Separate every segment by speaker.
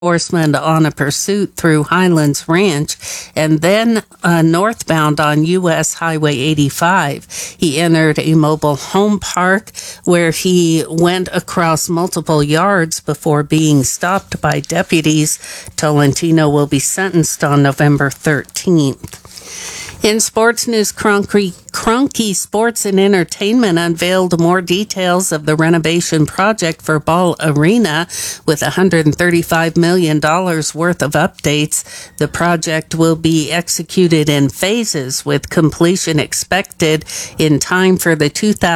Speaker 1: enforcement on a pursuit through Highlands Ranch and then northbound on U.S. Highway 85. He entered a mobile home park where he went across multiple yards before being stopped by deputies. Tolentino will be sentenced on November 13th. In sports news, Kroenke Sports and Entertainment unveiled more details of the renovation project for Ball Arena with $135 million worth of updates. The project will be executed in phases with completion expected in time for the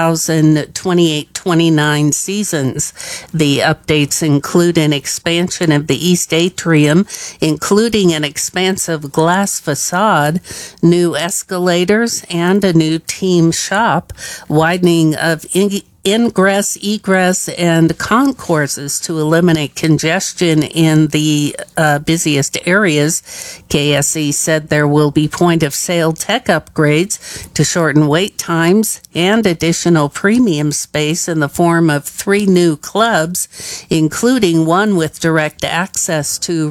Speaker 1: 2028-29 seasons. The updates include an expansion of the East Atrium, including an expansive glass facade, new escalators, and a new team shop, widening of ingress, egress, and concourses to eliminate congestion in the busiest areas. KSE said there will be point-of-sale tech upgrades to shorten wait times and additional premium space in the form of 3 new clubs, including one with direct access to the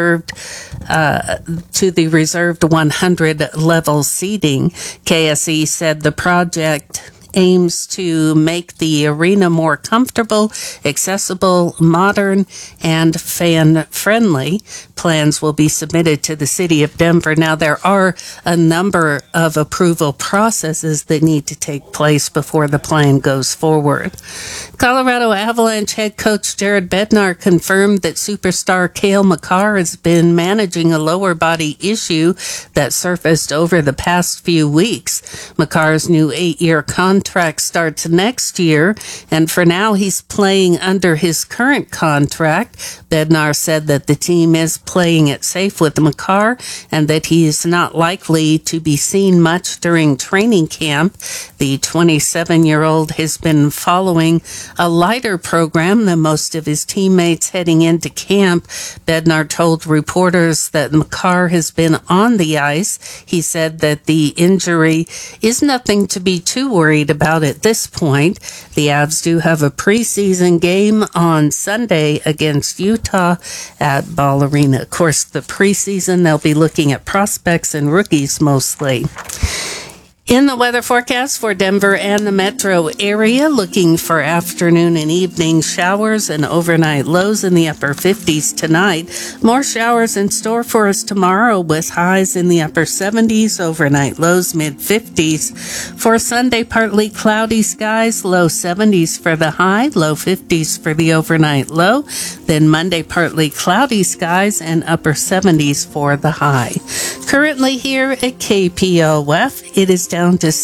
Speaker 1: reserved 100-level seating. KSE said the project aims to make the arena more comfortable, accessible, modern, and fan-friendly. Plans will be submitted to the City of Denver. Now, there are a number of approval processes that need to take place before the plan goes forward. Colorado Avalanche head coach Jared Bednar confirmed that superstar Cale Makar has been managing a lower body issue that surfaced over the past few weeks. Makar's new 8-year contract starts next year, and for now he's playing under his current contract. Bednar said that the team is playing it safe with Makar and that he is not likely to be seen much during training camp. The 27-year-old has been following a lighter program than most of his teammates heading into camp. Bednar told reporters that Makar has been on the ice. He said that the injury is nothing to be too worried about at this point. The Avs do have a preseason game on Sunday against Utah at Ball Arena. Of course, the preseason, they'll be looking at prospects and rookies mostly. In the weather forecast for Denver and the metro area, looking for afternoon and evening showers and overnight lows in the upper 50s tonight. More showers in store for us tomorrow with highs in the upper 70s, overnight lows mid-50s. For Sunday, partly cloudy skies, low 70s for the high, low 50s for the overnight low. Then Monday, partly cloudy skies and upper 70s for the high. Currently here at KPOF, it is down to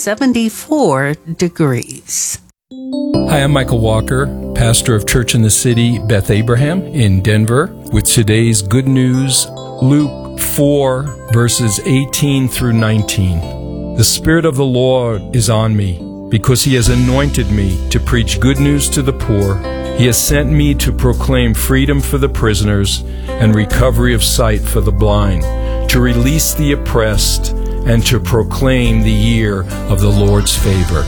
Speaker 1: 74 degrees.
Speaker 2: Hi, I'm Michael Walker, pastor of Church in the City, Beth Abraham in Denver, with today's good news, Luke 4, verses 18 through 19. The Spirit of the Lord is on me, because He has anointed me to preach good news to the poor. He has sent me to proclaim freedom for the prisoners and recovery of sight for the blind, to release the oppressed, and to proclaim the year of the Lord's favor.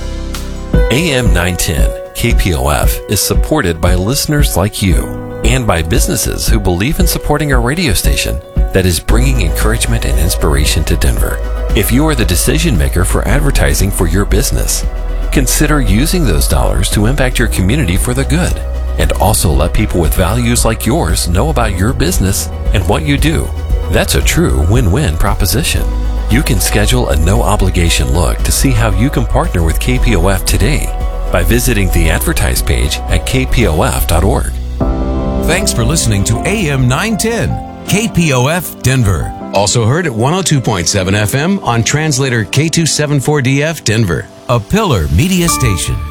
Speaker 3: AM 910 KPOF is supported by listeners like you and by businesses who believe in supporting our radio station that is bringing encouragement and inspiration to Denver. If you are the decision maker for advertising for your business, consider using those dollars to impact your community for the good, and also let people with values like yours know about your business and what you do. That's a true win-win proposition. You can schedule a no-obligation look to see how you can partner with KPOF today by visiting the Advertise page at kpof.org.
Speaker 4: Thanks for listening to AM 910, KPOF Denver. Also heard at 102.7 FM on translator K274DF Denver, a Pillar Media Station.